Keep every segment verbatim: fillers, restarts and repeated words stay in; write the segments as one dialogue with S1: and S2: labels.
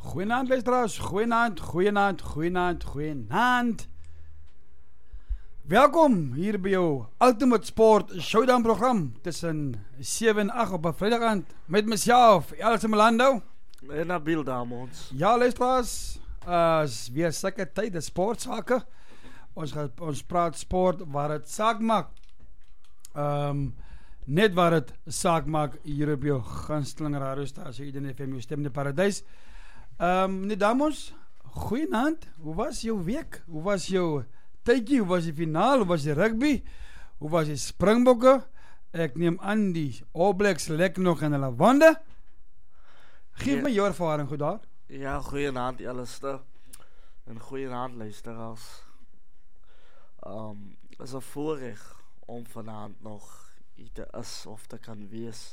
S1: Goeienaand luisteraars, goeienaand, goeienaand, goeienaand, goeienaand. Welkom hier by jou Ultimate Sport Showdown program tussen sewe en agt op 'n Vrydagaand met myself, Elsie Melando
S2: en Nabil Damons.
S1: Ja luisteraars, uh, is weer seker tyd, die sportsake. Ons gaan ons praat sport waar dit saak maak. Um, net waar dit saak maak hier op jou gunsteling radiostasie Eden F M, jou stem in die paradys. Um, meneer Damons, goeienaand. Hoe was jou week? Hoe was jou tydjie? Hoe was die finaal? Hoe was die rugby? Hoe was die Springbokke? Ek neem aan die All Blacks lek nog in hulle wande. Geef ja, my jou ervaring goed daar.
S2: Ja, goeienaand Alistair. En goeienaand luisteraars. Um, het is een voorrecht om vanavond nog iets te is of te kan wees.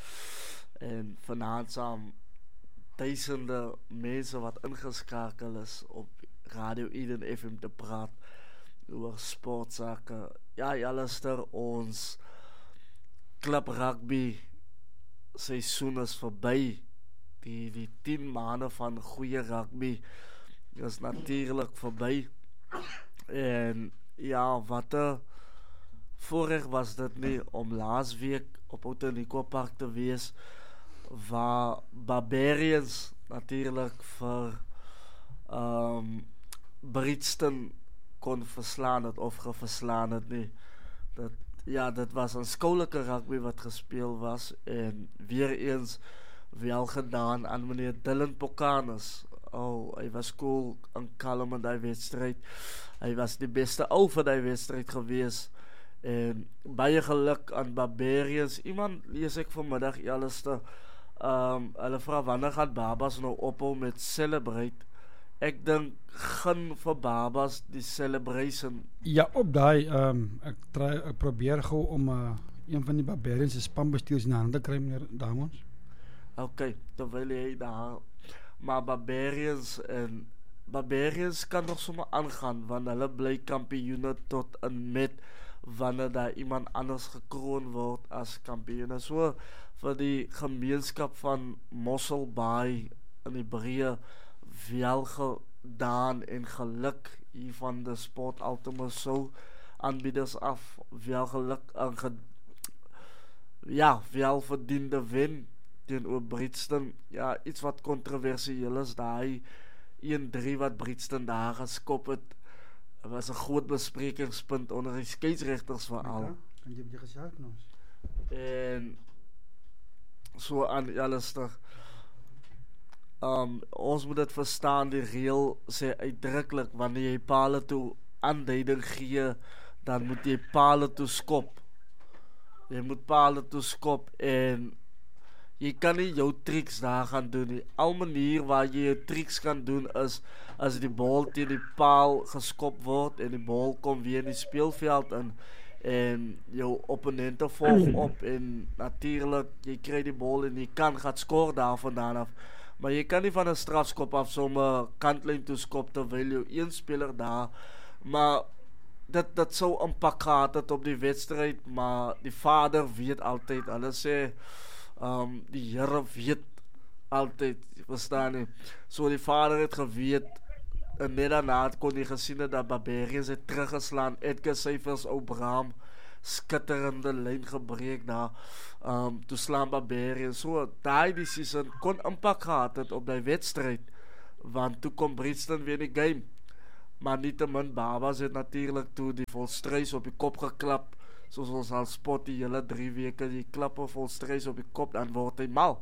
S2: En vanavond saam duisende mense wat ingeskakel is op Radio Eden F M te praat oor sportzaken. Ja, Alistair, ons club rugby seisoen is voorbij. Die, die tien maanden van goeie rugby is natuurlijk voorbij. En ja, wat een voorrecht was dit nie om laas week op Outenico Park te wees, waar Barbarians natuurlijk vir um, Brixton kon verslaan het of geverslaan het nie. Dat, ja, dit was een skoulike rugby wat gespeel was en weer eens wel gedaan aan meneer Dylan Pokanus. Oh, hy was cool en kalm in die wedstrijd. Hy was die beste ou vir die wedstrijd gewees. En baie geluk aan Barbarians. Iemand lees ek vanmiddag Alistair, um, hulle vra wanneer gaan babas nou ophou met celebrate. Ek dink gaan vir babas die celebration.
S1: Ja, op daai, um, ek, try, ek probeer gou om uh, een van die Barbarians se spanbestuurders in die hande te kry, meneer Damons.
S2: Ok, terwyl hy daar, maar Barbarians en Barbarians kan nog sommer aangaan, want hulle bly kampioene tot en met wanneer daar iemand anders gekroon word as kampioene. So vir die gemeenskap van Mossel Bay in die breë wel gedaan en geluk hier van die Sport Ultimate Show aanbieders af, wel geluk en ge, ja, wel verdiende wen teenoor Brixton. Ja, iets wat kontroversieel is, daai een drie wat Brixton daar geskop het, was een groot besprekingspunt onder die skeieregters veral.
S1: Ja, kan jy bietjie gesê ons?
S2: En so aan Alistair. Um, ons moet dit verstaan, die reël sê uitdruklik, wanneer jy pale toe aanduiding gee, dan moet jy pale toe skop. Jy moet pale toe skop en jy kan nie jou tricks daar gaan doen nie. Al manier waar jy jou tricks kan doen is, as die bal teen die paal geskop word en die bal kom weer in die speelveld in en jou opponente volg op en natuurlijk, jy kry die bal en jy kan gaan score daar vandaan af. Maar jy kan nie van een strafskop af somme kantlijn toe skop terwyl jou een speler daar, maar dit, dit sou impak gehad het op die wedstrijd, maar die vader weet altyd, hulle sê um, die Here weet altyd, verstaan nie, so die vader het geweet en net daarna kon jy gesien het dat Barbarians het teruggeslaan, Edgar Cyphers ou Braam skitterende lyn gebreek daar, um, toe slaan Barbarians, so die decision kon impak gehad het op die wedstrijd, want toe kom Brixton weer in die game, maar nie te min babas het natuurlijk toe die volstruis op die kop geklap, soos ons al spot die hele drie weke, die klappe volstruis op die kop, dan word hy mal.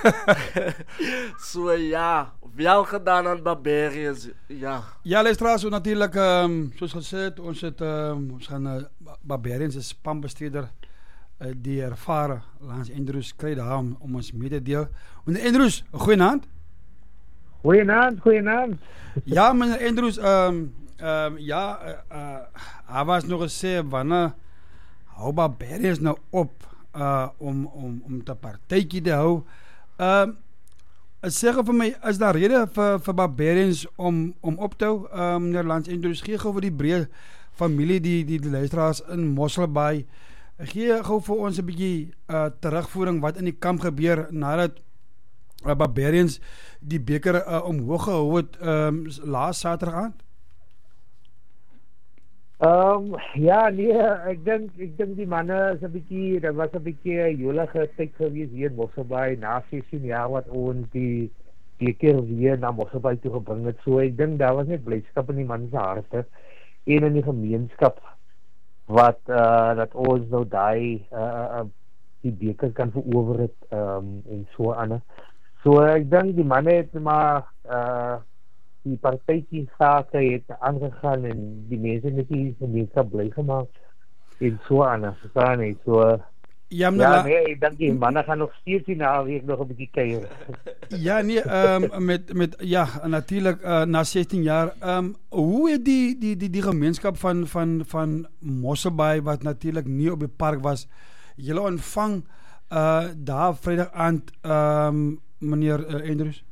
S2: So ja, wel gedaan aan Barbarians, ja.
S1: Ja, luisteraars, so natuurlijk, um, soos gesê het, ons het, um, ons gaan uh, Barbarians se spanbestuurder, uh, die ervare Lance Andrews kry daar om, om ons mee te deel. Meneer Andrews, goeienaand.
S3: Goeienaand, goeienaand.
S1: Ja, meneer Andrews, um, um, ja, uh, uh, hy was nog gesê, wanneer hou Barbarians nou op uh, om, om, om te partytjie te hou. Uh, sê vir my, is daar rede vir, vir Barbarians om, om op te hou, uh, meneer Lance Andrews, gee gou vir die breë familie, die, die, die luisteraars in Mossel Bay, gee gou vir ons 'n bietjie uh, terugvoering wat in die kamp gebeur, nadat uh, Barbarians die beker uh, omhoog gehou het um, laas Saterdag aand?
S3: Um, ja, nee, ek dink ek dink die manne is 'n bietjie, dit was 'n bietjie jolige tyd gewees hier in Mosselbaai na sestien jaar wat ons die beker weer na Mosselbaai toe gebring het. So ek dink daar was net blydskap in die manne se harte en in die gemeenskap wat uh, dat ons nou daai uh, uh, die beker kan verower het um, en so aan. So ek dink die manne het maar uh, die partytjie sake het aangegaan en die mense net die gemeenskap bly gemaak en so aan. Verstaan nie, so
S1: Ja,
S3: ja, nee, ek dink die manne gaan nog steeds die naweek nog 'n bietjie kuier.
S1: Ja, nee, um, met, met, ja, natuurlijk uh, na sestien jaar. Um, hoe het die, die, die, die gemeenskap van, van, van Mosselbaai, wat natuurlijk nie op die park was, julle ontvang uh, daar vrijdag aand, um, meneer uh, Andrews?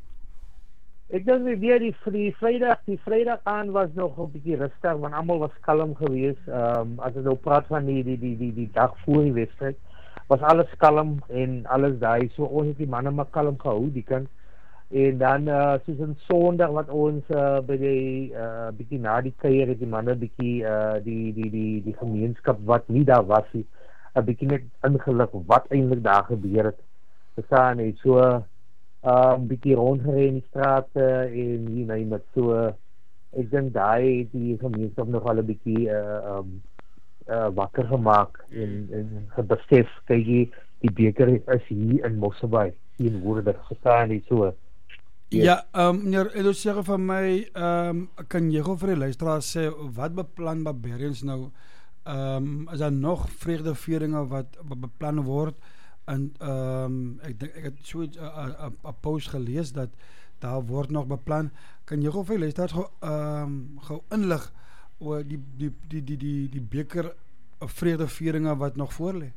S3: Ek dink weer die, die Vrydag, die Vrydag aan was nog 'n bietjie rustig, want almal was kalm geweest. Ehm um, as ons nou praat van die die die die die dag voor die wedstryd, was alles kalm en alles daai. So ons het die manne maar kalm gehou die kant. En dan uh, soos 'n Sondag wat ons uh, by die uh, bietjie na die kuier het die manne bietjie uh, die die die die gemeenskap wat nie daar was nie, 'n bietjie net ingelig wat eintlik daar gebeur het. Verstaan nie, so um bietjie rondgery in die strate en you know met so ek dink daai het die gemeenskap nog al 'n bietjie uh, um uh, wakker gemaak en en gebesef kyk jy die beker is hier in Mosselbaai in woorde gestaan nie so.
S1: Yes. Ja, um, meneer Edo sê van my, um, kan jy gou vir die luisteraars sê wat beplan Barbarians nou? Um, is daar nog vreugdevieringe wat, wat beplan word? En um, ek dink ek het so 'n uh, uh, post gelees dat daar word nog beplan. Kan jy gou vir luisteraars gou um, gou inlig oor die die die die die die beker vreugdevieringe wat nog voor lê?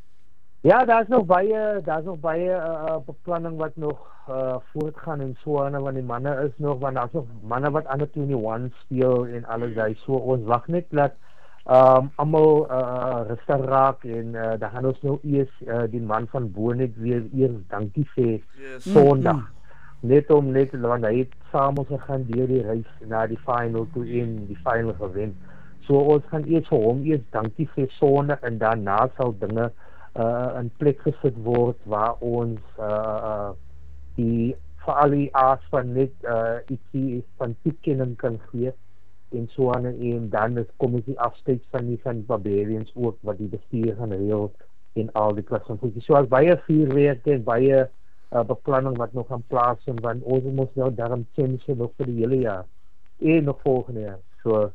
S3: Ja, daar's nog baie daar's nog baie uh, beplanning wat nog uh, voortgaan en so aan, want die manne is nog want daar's nog manne wat ander eenentwintig speel en alles daai. So ons wag net dat Um, almal uh, rustig raak en uh, dan gaan ons nou eers uh, die man van bo net weer eers dankie sê yes. Sondag mm -hmm. net om net want hy het saam ons gegaan deur die reis na die final toe en die final gewen. So ons gaan eers vir hom eers dankie sê Sondag en daarna sal dinge uh, in plek gesit word waar ons uh, uh, die vir al die aas van net uh, ietsie van toekenning kan gee en so aan en dan is kom die afskeid van die van Barbarians ook wat die bestuur gaan reël en al die klas van voetjie. So as baie vuurwerke en baie uh, beplanning wat nog gaan plaasvind want ons moet nou daarom change nog vir die hele jaar en nog volgende jaar. So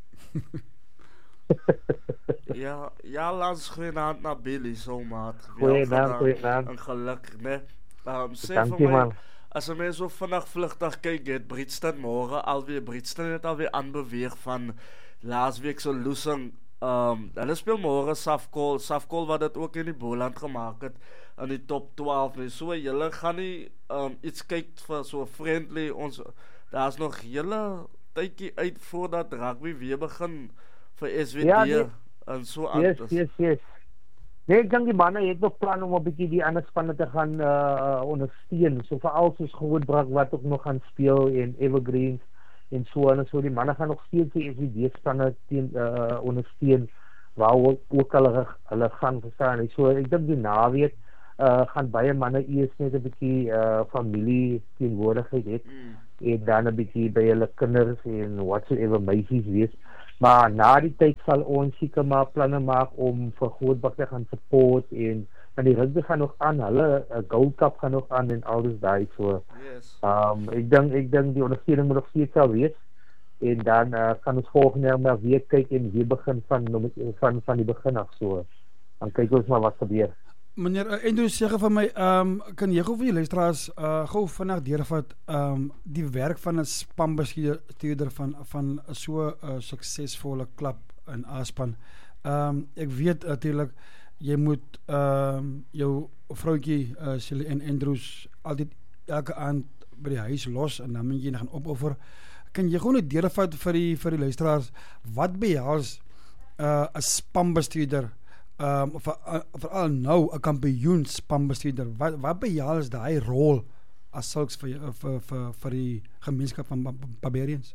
S2: ja, ja, laat goeienaand na Billy so maat.
S3: Goeienaand, goeienaand.
S2: En geluk, né? Um, sê
S3: Dankie,
S2: vir my
S3: man.
S2: As een mens so vinnig vlugtig kyk, het Britston morgen alweer, Britston het alweer aanbeweeg van laasweek so losing. Um, hulle speel morgen Safkol, Safkol wat het ook in die Boland gemaakt het, in die top twaalf. Nie. So julle gaan nie um, iets kyk vir so friendly, ons, daar is nog hele tydjie uit voordat rugby weer begin vir S W D ja, nee. En so aan.
S3: Yes, yes, yes. Nee, ek dink die manne het beplan om 'n bietjie die ander spanne te gaan uh, ondersteun. So veral soos Grootbrak wat ook nog gaan speel en Evergreens en so en so die manne gaan nog steeds die S W D spanne teen uh, ondersteun waar ook, ook hulle hulle gaan verstaan. So ek dink die naweek uh, gaan baie manne eers net 'n bietjie uh, familie teenwoordigheid het mm. en dan 'n bietjie by hulle kinders en whatsoever meisies wees. Maar na die tyd sal ons seker maar planne maak om vir Grootbak te gaan support en en die rugby gaan nog aan, hulle uh, Gold Cup gaan nog aan en al dis daai so.
S2: Yes.
S3: Um ek dink ek dink die ondersteuning moet nog steeds sal wees en dan uh, kan ons volgende jaar maar weer kyk en weer begin van van van die begin af so. Dan kyk ons maar wat gebeur.
S1: Meneer uh, Andrews sê van my, um, kan jy gou vir die luisteraars uh, gou vinnig deurvat um, die werk van 'n spanbestuurder van van so 'n uh, suksesvolle klub in A-span. Um, ek weet natuurlik jy moet um, jou vroutjie uh, Sally en Andrews altyd elke aand by die huis los en dan moet jy gaan opoffer. Kan jy gou net deurvat vir die vir die luisteraars wat behels 'n uh, spanbestuurder um, veral nou 'n kampioenspanbestuurder. Wat wat behaal is daai rol as sulks vir vir vir vir die gemeenskap van Barbarians?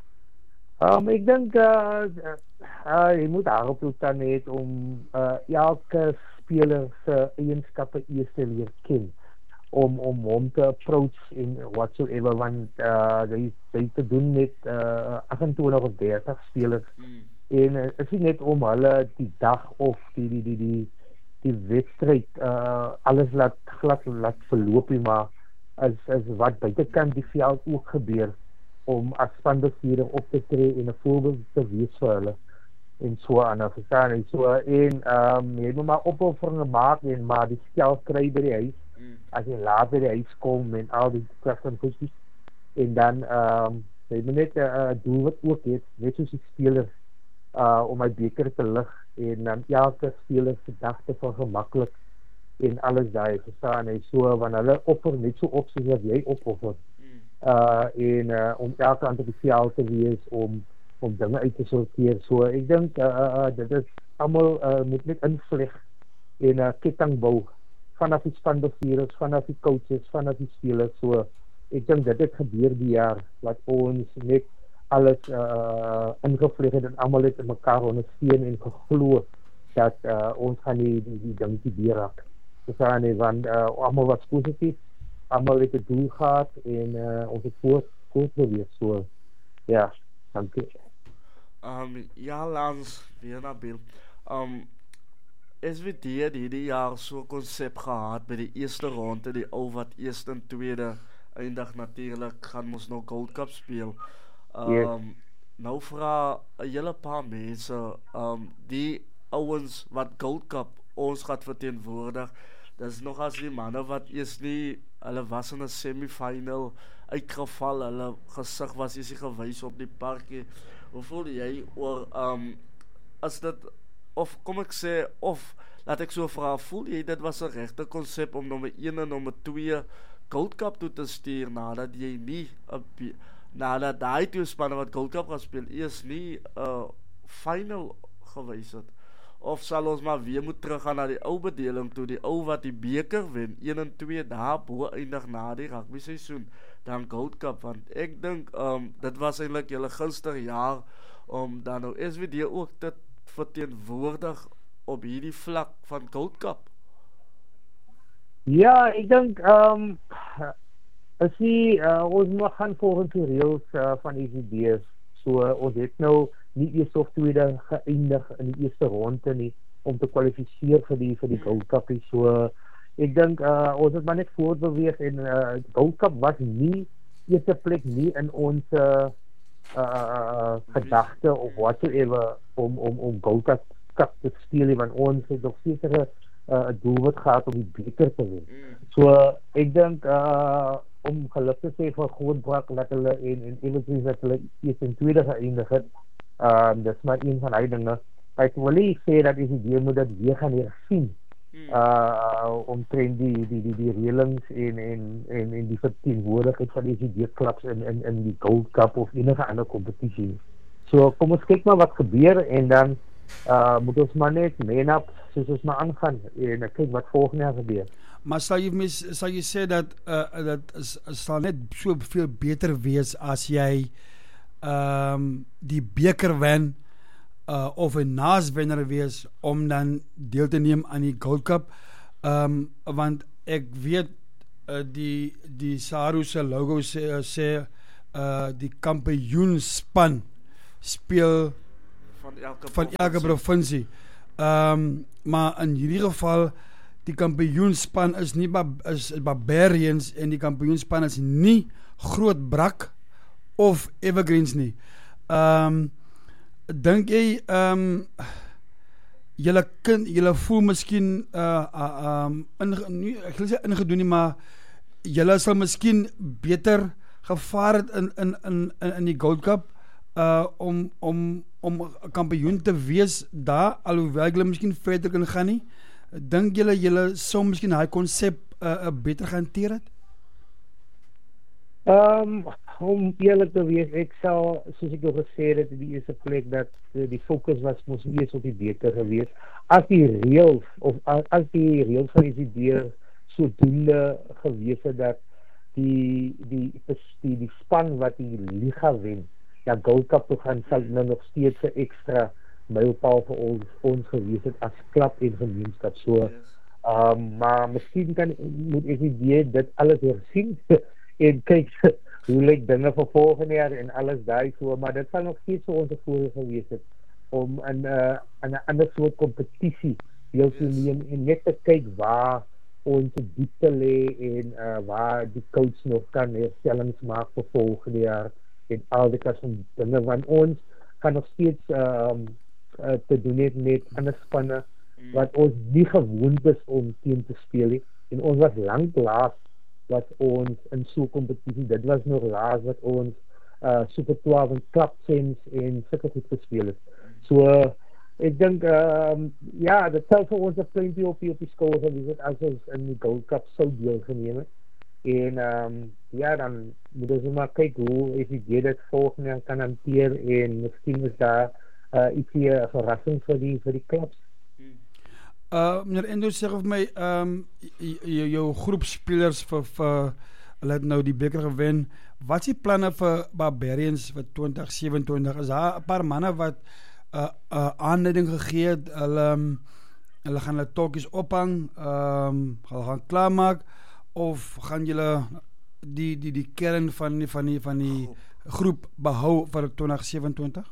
S3: Um, ek dink uh, uh, jy moet daarop toestaan net om uh, elke speler se eienskappe eers te leer ken om om hom te approach in whatsoever want uh, jy jy te doen met uh, agentwintig of dertig spelers mm. en uh, is nie net om hulle die dag of die die die die die wedstryd uh, alles laat glad laat verloop nie, maar as as wat buitekant die veld ook gebeur om as spanbestuurder op te tree en 'n voorbeeld te wees vir hulle en so aan af verstaan en so en um, jy moet maar opofferinge maak en maar die stel kry by die huis mm. as jy laat by die huis kom en al die krag en kwesties en dan um, jy moet net 'n uh, doel wat ook het net soos die spelers uh, om my beker te lig en dan elke speler se gedagte van gemaklik en alles daai verstaan en so want hulle offer net so op soos wat jy opoffer uh en uh, om elke aan te veld te wees om om dinge uit te sorteer. So ek dink uh, uh, dit is almal uh, moet net invleg en 'n uh, ketting bou vanaf die spanbestuurders, vanaf die coaches, vanaf die spelers. So ek dink dit het gebeur die jaar wat ons net alles uh, ingevleg het en almal het mekaar ondersteun en geglo dat uh, ons gaan die die, die ding te berak. So dan want uh, almal was positief. Almal het 'n doel gehad en uh, ons het voort voort beweeg so ja, dankie.
S2: Um ja, Lans, weer Nabil. Um S W D het hierdie jaar so 'n konsep gehad by die eerste ronde, die ou wat eerste en tweede eindig natuurlik gaan ons nou Gold Cup speel. Um yes. Nou vra 'n hele paar mense, um die ouens wat Gold Cup ons gaan verteenwoordig. Dis nog as die manne wat eers nie, hulle was in 'n semifinal uitgeval, hulle gesig was eers gewys op die parkie. Hoe voel jy oor um as dit of kom ek sê of laat ek so vra, voel jy dit was 'n regte konsep om nommer een en nommer twee Gold Cup toe te stuur nadat jy nie uh, nadat daai twee spanne wat Gold Cup gaan speel eers nie 'n uh, final gewys het? Of sal ons maar weer moet teruggaan na die ou bedeling toe, die ou wat die beker wen, een en twee daar bo eindig na die rugby seisoen, dan Gold Cup, want ek dink um, dit was eintlik julle gunstige jaar om dan nou S W D ook dit verteenwoordig op hierdie vlak van Gold Cup.
S3: Ja, ek dink um, as die, uh, ons moet gaan volgens die reëls uh, van S W D, so uh, ons het nou nie eerste of tweede geëindig in die eerste ronde nie om te kwalifiseer vir die vir die Gold Cup. So ek dink uh, ons het maar net voortbeweeg en uh, Gold Cup was nie eerste plek nie in ons uh, uh, gedagte of whatsoever om om om Gold Cup, Cup te speel, want ons het nog sekere 'n uh, doelwit gehad om die beker te wen. So uh, ek dink uh, om geluk te sê vir Grootbrak dat hulle en en eventueel dat hulle eerste en tweede geëindig het. Um, dat is maar een van die dinge. Ek wil nie sê dat die idee moet dat weer gaan hersien uh, omtrent die die die die reëlings en en en en die verteenwoordigheid van die D klubs in in in die Gold Cup of enige ander kompetisie. So kom ons kyk maar wat gebeur en dan uh, moet ons maar net man up soos ons maar aangaan en kyk wat volgende jaar gebeur.
S1: Maar sal jy mis sal jy sê dat uh, dat is, sal net so veel beter wees as jy um, die beker wen uh, of 'n naaswenner wees om dan deel te neem aan die Gold Cup, um, want ek weet uh, die die Saru se logo sê, uh, sê uh, die kampioenspan speel
S2: van elke
S1: van elke provinsie. Um, maar in hierdie geval die kampioenspan is nie is Barbarians en die kampioenspan is nie Grootbrak of Evergreens nie. Um, dink jy um, julle kind julle voel miskien uh, uh, um, in, nie, ek wil sê ingedoen nie, maar julle sal miskien beter gevaar het in in in in die Gold Cup uh, om om om 'n kampioen te wees daar, alhoewel julle miskien verder kan gaan nie. Dink julle julle sou miskien daai konsep uh, uh, beter gehanteer het?
S3: Ehm um, om eerlik te wees, ek sal, soos ek al gesê het, in die eerste plek, dat uh, die fokus was moes eers op die beker gewees. As die reëls, of as, as die reëls van die deur sodoende gewees het, dat die, die, die, die span wat die liga wen, ja, Gold Cup toe gaan, sal nou nog steeds 'n ekstra mylpaal vir ons, ons gewees het, as klub en gemeenskap, so, yes. um, maar miskien kan, moet ek nie dit alles hersien, en kyk, hoe lyk dinge vir volgende jaar en alles daai so, maar dit sal nog steeds vir ons voorreg gewees het om in 'n uh, 'n ander soort kompetisie deel te neem en net te kyk waar ons diepte lê en uh, waar die coach nog kan herstellings maak vir volgende jaar en al die klas van dinge, want ons kan nog steeds uh, uh, te doen het met ander spanne mm. wat ons nie gewoond is om teen te speel het, en ons was lank laas wat ons in so 'n kompetisie, dit was nog laas wat ons uh, Super twaalf en Klapsens en sulke goed gespeel het. So, uh, ek dink, um, ja, dit sal vir ons 'n pleintjie op die, op die skool gewees het as ons in die Gold Cup sou deelgeneem het. En, um, ja, dan moet ons maar kyk hoe F C G dit volgende kan hanteer en miskien is daar uh, ietsie 'n verrassing vir die, vir die clubs.
S1: Uh, meneer Enders, sê vir my, um, jou groepspelers vir, vir hulle het nou die beker gewen. Wat is die planne vir Barbarians vir twintig sewenentwintig? Is daar 'n paar manne wat uh, uh, aanleiding gegee het, hulle, um, hulle gaan hulle talkies ophang, um, hulle gaan klaarmaak, of gaan julle die, die, die kern van die, van die, van die groep behou vir twintig sewenentwintig?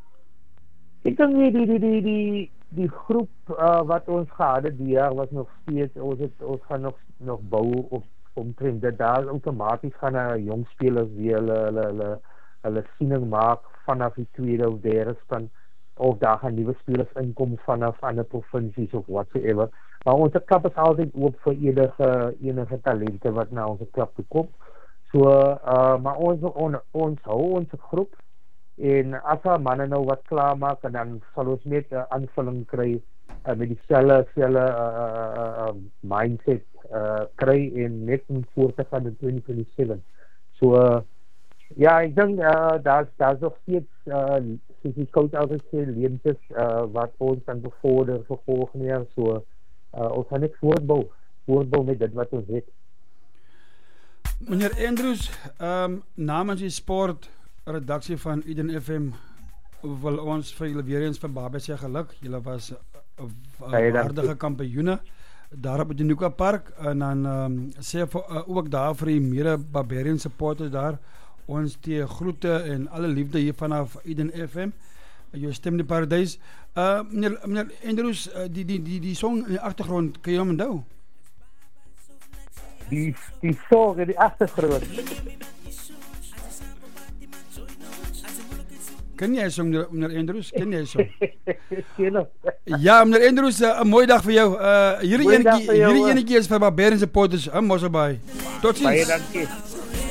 S3: Ek dink die, die, die, die, die die groep uh, wat ons gehad het die jaar was nog steeds, ons, het, ons gaan nog, nog bou op, omtrent dit, daar outomaties gaan na jong spelers die hulle, hulle, hulle, hulle siening maak vanaf die tweede of derde span, of daar gaan nuwe spelers inkom vanaf ander provinsies of whatsoever, maar onze klub is altyd oop vir enige, enige talente wat na onze klub toe kom, so, uh, maar ons, on, ons hou onze groep, en as our manne nou wat klaar maak, en dan sal ons net 'n uh, aanvulling kry uh, met dieselfde dieselfde uh, uh, uh, mindset uh, kry en net om voort te gaan in twintig vyf-sewe. So uh, ja, ek dink uh, daar's daar's nog steeds uh, soos die coach altyd sê, leemtes uh, wat ons kan bevorder vir volgende jaar, so uh, ons gaan net voortbou, voortbou met dit wat ons het.
S1: Meneer Andrews, um, namens die sport redaksie van Eden F M wil ons vir julle weer eens vir Babie sê geluk. Julle was uh, uh, waardige kampioene daar op die Nuka Park, en dan um, sê vir, uh, ook daar vir die mede Barbarian supporters daar, ons die groete en alle liefde hier vanaf Eden F M, jou stem die paradijs. Uh, meneer, meneer Andrews, uh, die, die, die, die song in die achtergrond, kan jy hom onthou?
S3: Die, die song in die achtergrond.
S1: Ken jy song, meneer Andrews? Ken jy song? Ja, meneer Andrews, 'n uh, mooie dag vir jou. Uh, hierdie enetjie, hierdie enetjie is vir Barbarian supporters in Mosselbaai. Tot ziens.
S3: Baie dankie.